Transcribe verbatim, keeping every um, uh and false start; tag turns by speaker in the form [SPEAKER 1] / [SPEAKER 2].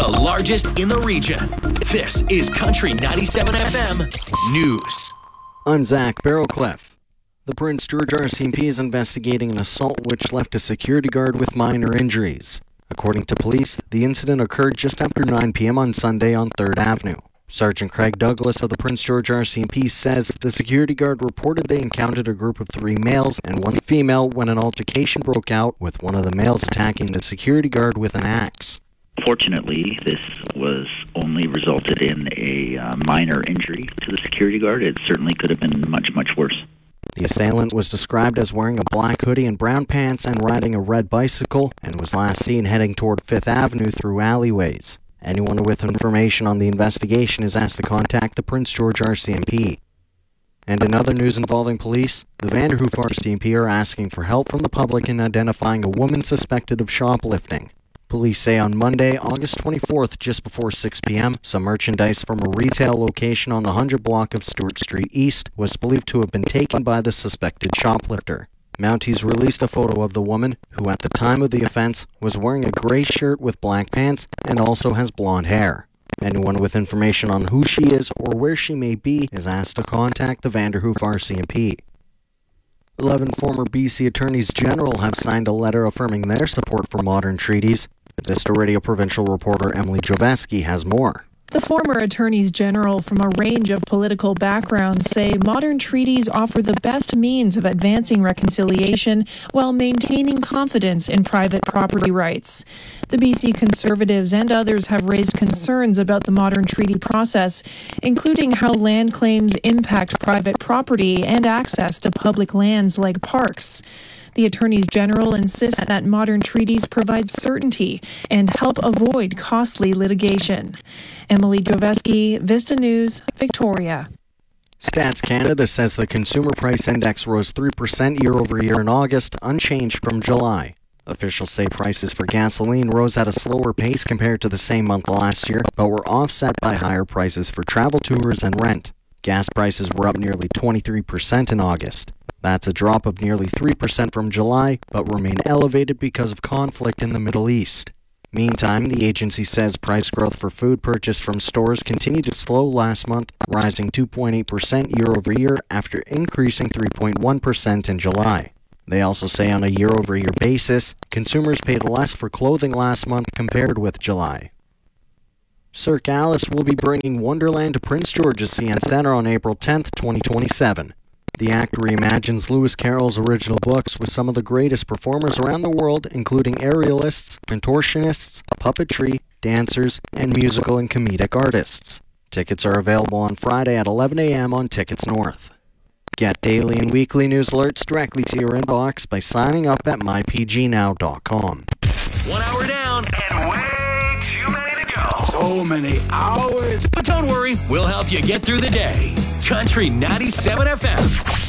[SPEAKER 1] the largest in the region. This is Country ninety-seven F M News.
[SPEAKER 2] I'm Zach Barrowcliff. The Prince George R C M P is investigating an assault which left a security guard with minor injuries. According to police, the incident occurred just after nine p.m. on Sunday on third Avenue. Sergeant Craig Douglas of the Prince George R C M P says the security guard reported they encountered a group of three males and one female when an altercation broke out, with one of the males attacking the security guard with an axe.
[SPEAKER 3] Fortunately, this was only resulted in a uh, minor injury to the security guard. It certainly could have been much, much worse.
[SPEAKER 2] The assailant was described as wearing a black hoodie and brown pants and riding a red bicycle, and was last seen heading toward Fifth Avenue through alleyways. Anyone with information on the investigation is asked to contact the Prince George R C M P. And in other news involving police, the Vanderhoof R C M P are asking for help from the public in identifying a woman suspected of shoplifting. Police say on Monday, August twenty-fourth, just before six p.m., some merchandise from a retail location on the one hundred block of Stewart Street East was believed to have been taken by the suspected shoplifter. Mounties released a photo of the woman, who at the time of the offense was wearing a gray shirt with black pants and also has blonde hair. Anyone with information on who she is or where she may be is asked to contact the Vanderhoof R C M P. Eleven former B C Attorneys General have signed a letter affirming their support for modern treaties. Vista Radio Provincial reporter Emily Joveski has more.
[SPEAKER 4] The former attorneys general from a range of political backgrounds say modern treaties offer the best means of advancing reconciliation while maintaining confidence in private property rights. The B C Conservatives and others have raised concerns about the modern treaty process, including how land claims impact private property and access to public lands like parks. The attorneys general insist that modern treaties provide certainty and help avoid costly litigation. Emily Joveski, Vista News, Victoria.
[SPEAKER 2] Stats Canada says the Consumer Price Index rose three percent year over year in August, unchanged from July. Officials say prices for gasoline rose at a slower pace compared to the same month last year, but were offset by higher prices for travel tours and rent. Gas prices were up nearly twenty-three percent in August. That's a drop of nearly three percent from July, but remain elevated because of conflict in the Middle East. Meantime, the agency says price growth for food purchased from stores continued to slow last month, rising two point eight percent year over year after increasing three point one percent in July. They also say on a year over year basis, consumers paid less for clothing last month compared with July. Cirque Alice will be bringing Wonderland to Prince George's C N Centre on April tenth, twenty twenty-seven. The act reimagines Lewis Carroll's original books with some of the greatest performers around the world, including aerialists, contortionists, puppetry, dancers, and musical and comedic artists. Tickets are available on Friday at eleven a.m. on Tickets North. Get daily and weekly news alerts directly to your inbox by signing up at my p g now dot com.
[SPEAKER 1] One hour down and way too many to go.
[SPEAKER 5] So many hours.
[SPEAKER 1] But don't worry, we'll help you get through the day. Country ninety-seven F M.